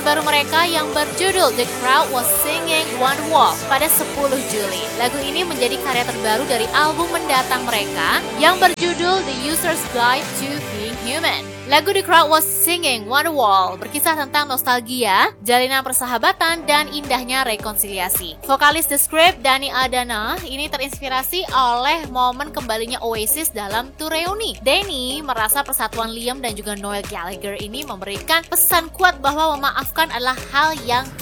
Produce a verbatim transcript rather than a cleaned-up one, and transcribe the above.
terbaru mereka yang berjudul The Crowd Was Singing Wonderwall pada sepuluh Juli. Lagu ini menjadi karya terbaru dari album mendatang mereka yang berjudul The User's Guide to Being Human. Lagu The Crowd Was Singing Wonderwall berkisah tentang nostalgia, jalinan persahabatan, dan indahnya rekonsiliasi. Vokalis The Script, Dani Adana, ini terinspirasi oleh momen kembalinya Oasis dalam tour reuni. Dani merasa persatuan Liam dan juga Noel Gallagher ini memberikan pesan kuat bahwa memaafkan adalah hal yang